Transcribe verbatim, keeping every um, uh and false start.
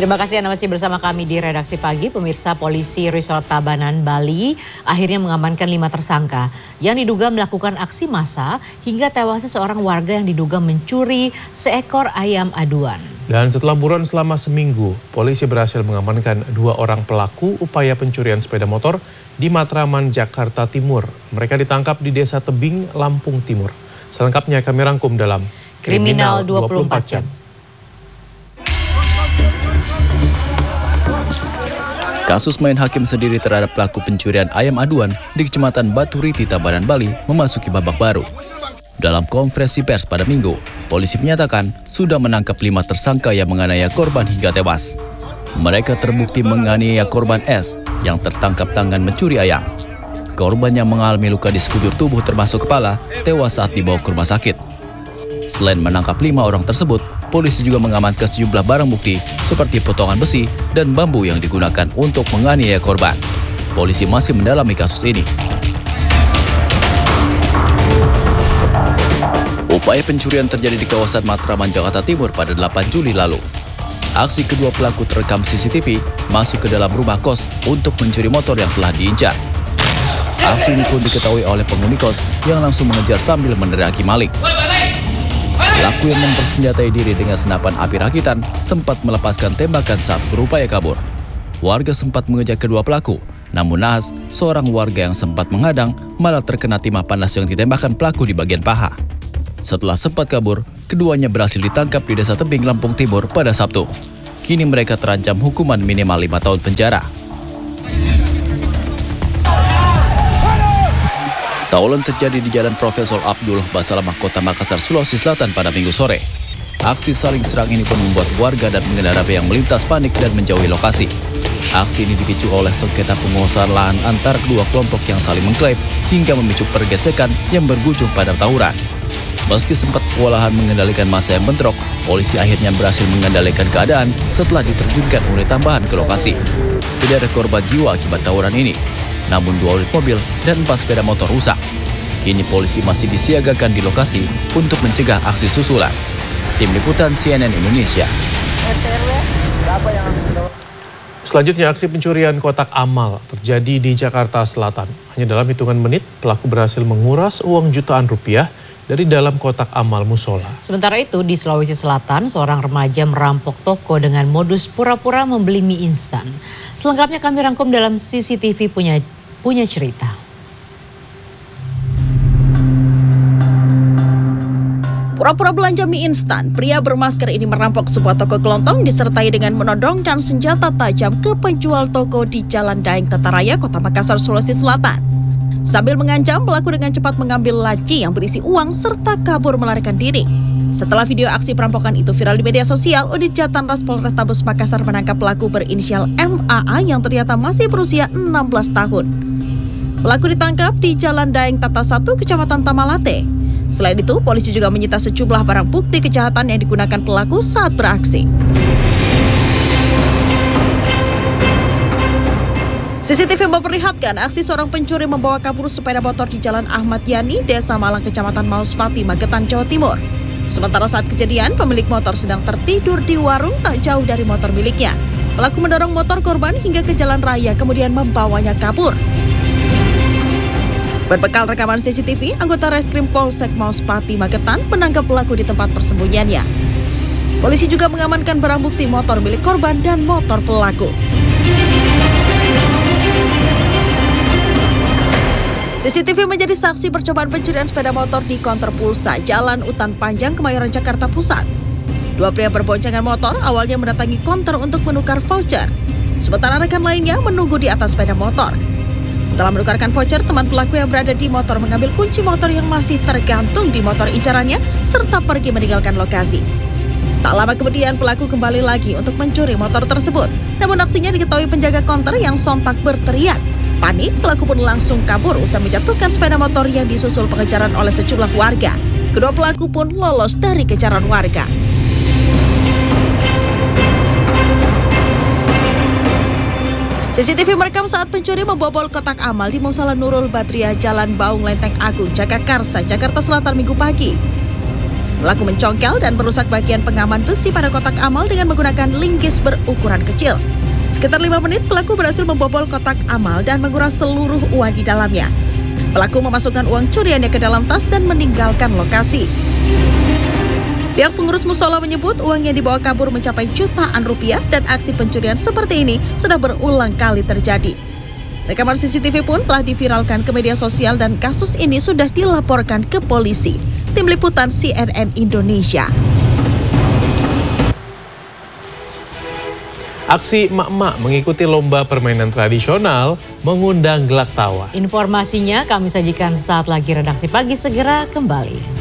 Terima kasih Anda masih bersama kami di Redaksi Pagi. Pemirsa, polisi Resort Tabanan, Bali akhirnya mengamankan lima tersangka yang diduga melakukan aksi massa hingga tewasnya seorang warga yang diduga mencuri seekor ayam aduan. Dan setelah buron selama seminggu, polisi berhasil mengamankan dua orang pelaku upaya pencurian sepeda motor di Matraman, Jakarta Timur. Mereka ditangkap di Desa Tebing, Lampung Timur. Selengkapnya kami rangkum dalam Kriminal dua puluh empat jam. Kasus main hakim sendiri terhadap pelaku pencurian ayam aduan di Kecamatan Batu Riti, Tabanan, Bali memasuki babak baru. Dalam konferensi pers pada Minggu, polisi menyatakan sudah menangkap lima tersangka yang menganiaya korban hingga tewas. Mereka terbukti menganiaya korban S yang tertangkap tangan mencuri ayam. Korban yang mengalami luka di sekujur tubuh termasuk kepala tewas saat dibawa ke rumah sakit. Selain menangkap lima orang tersebut, polisi juga mengamankan sejumlah barang bukti seperti potongan besi dan bambu yang digunakan untuk menganiaya korban. Polisi masih mendalami kasus ini. Upaya pencurian terjadi di kawasan Matraman, Jakarta Timur pada delapan Juli lalu. Aksi kedua pelaku terekam C C T V masuk ke dalam rumah kos untuk mencuri motor yang telah diincar. Aksi ini pun diketahui oleh penghuni kos yang langsung mengejar sambil meneriaki maling. Pelaku yang mempersenjatai diri dengan senapan api rakitan sempat melepaskan tembakan saat berupaya kabur. Warga sempat mengejar kedua pelaku, namun naas seorang warga yang sempat menghadang malah terkena timah panas yang ditembakkan pelaku di bagian paha. Setelah sempat kabur, keduanya berhasil ditangkap di Desa Tebing, Lampung Timur pada Sabtu. Kini mereka terancam hukuman minimal lima tahun penjara. Tawuran terjadi di Jalan Profesor Abdul Basalamah, Kota Makassar, Sulawesi Selatan pada Minggu sore. Aksi saling serang ini pun membuat warga dan pengendara yang melintas panik dan menjauhi lokasi. Aksi ini dipicu oleh sengketa penguasaan lahan antar kedua kelompok yang saling mengklaim hingga memicu pergesekan yang berujung pada tawuran. Meski sempat kewalahan mengendalikan massa yang bentrok, polisi akhirnya berhasil mengendalikan keadaan setelah diterjunkan unit tambahan ke lokasi. Tidak ada korban jiwa akibat tawuran ini, namun dua unit mobil dan empat sepeda motor rusak. Kini polisi masih disiagakan di lokasi untuk mencegah aksi susulan. Tim Liputan C N N Indonesia. Selanjutnya, aksi pencurian kotak amal terjadi di Jakarta Selatan. Hanya dalam hitungan menit, pelaku berhasil menguras uang jutaan rupiah dari dalam kotak amal musola. Sementara itu, di Sulawesi Selatan, seorang remaja merampok toko dengan modus pura-pura membeli mie instan. Selengkapnya kami rangkum dalam C C T V punya punya cerita. Pura-pura belanja mie instan, pria bermasker ini merampok sebuah toko kelontong disertai dengan menodongkan senjata tajam ke penjual toko di Jalan Daeng Tataraya, Kota Makassar, Sulawesi Selatan. Sambil mengancam, pelaku dengan cepat mengambil laci yang berisi uang serta kabur melarikan diri. Setelah video aksi perampokan itu viral di media sosial, Unit Jatanras Polrestabes Makassar menangkap pelaku berinisial M A A yang ternyata masih berusia enam belas tahun. Pelaku ditangkap di Jalan Daeng Tata satu, Kecamatan Tamalate. Selain itu, polisi juga menyita sejumlah barang bukti kejahatan yang digunakan pelaku saat beraksi. C C T V memperlihatkan aksi seorang pencuri membawa kabur sepeda motor di Jalan Ahmad Yani, Desa Malang, Kecamatan Mauspati, Magetan, Jawa Timur. Sementara saat kejadian, pemilik motor sedang tertidur di warung tak jauh dari motor miliknya. Pelaku mendorong motor korban hingga ke jalan raya, kemudian membawanya kabur. Berbekal rekaman C C T V, anggota Reskrim Polsek Mauspati, Magetan menangkap pelaku di tempat persembunyiannya. Polisi juga mengamankan barang bukti motor milik korban dan motor pelaku. C C T V menjadi saksi percobaan pencurian sepeda motor di konter pulsa Jalan Utan Panjang, Kemayoran, Jakarta Pusat. Dua pria berboncengan motor awalnya mendatangi konter untuk menukar voucher, sementara rekan lainnya menunggu di atas sepeda motor. Setelah menukarkan voucher, teman pelaku yang berada di motor mengambil kunci motor yang masih tergantung di motor incarannya serta pergi meninggalkan lokasi. Tak lama kemudian pelaku kembali lagi untuk mencuri motor tersebut. Namun aksinya diketahui penjaga konter yang sontak berteriak. Panik, pelaku pun langsung kabur usai menjatuhkan sepeda motor yang disusul pengejaran oleh sejumlah warga. Kedua pelaku pun lolos dari kejaran warga. C C T V merekam saat pencuri membobol kotak amal di Musala Nurul Badriah, Jalan Baung Lenteng Agung, Jagakarsa, Jakarta Selatan Minggu pagi. Pelaku mencongkel dan merusak bagian pengaman besi pada kotak amal dengan menggunakan linggis berukuran kecil. Sekitar lima menit, pelaku berhasil membobol kotak amal dan menguras seluruh uang di dalamnya. Pelaku memasukkan uang curiannya ke dalam tas dan meninggalkan lokasi. Pihak pengurus musola menyebut uang yang dibawa kabur mencapai jutaan rupiah dan aksi pencurian seperti ini sudah berulang kali terjadi. Rekaman C C T V pun telah diviralkan ke media sosial dan kasus ini sudah dilaporkan ke polisi. Tim Liputan C N N Indonesia. Aksi emak-emak mengikuti lomba permainan tradisional mengundang gelak tawa. Informasinya kami sajikan saat lagi Redaksi Pagi segera kembali.